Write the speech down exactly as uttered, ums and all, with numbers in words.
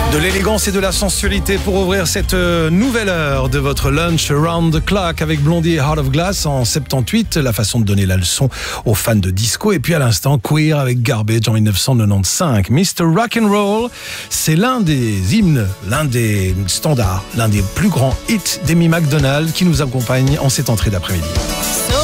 De l'élégance et de la sensualité pour ouvrir cette nouvelle heure de votre lunch around the clock avec Blondie et Heart of Glass en soixante-dix-huit, la façon de donner la leçon aux fans de disco. Et puis à l'instant, Queer avec Garbage en dix-neuf cent quatre-vingt-quinze. mister Rock'n'Roll, c'est l'un des hymnes, l'un des standards, l'un des plus grands hits d'Amy Macdonald qui nous accompagne en cette entrée d'après-midi.